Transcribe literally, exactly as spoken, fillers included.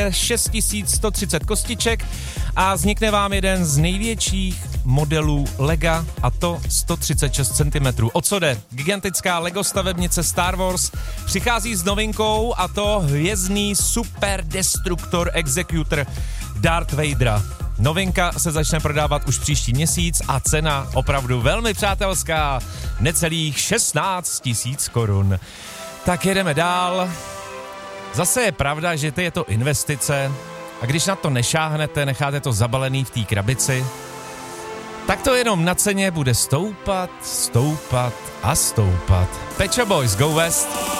šest tisíc sto třicet kostiček a vznikne vám jeden z největších modelů Lega, a to sto třicet šest centimetrů. O co jde? Gigantická Lego stavebnice Star Wars přichází s novinkou, a to hvězdný super destruktor executor Darth Vadera. Novinka se začne prodávat už příští měsíc a cena opravdu velmi přátelská, necelých šestnáct tisíc korun. Tak jedeme dál. Zase je pravda, že to je to investice a když na to nešáhnete, necháte to zabalený v té krabici, tak to jenom na ceně bude stoupat, stoupat a stoupat. Pet Shop Boys, Go West.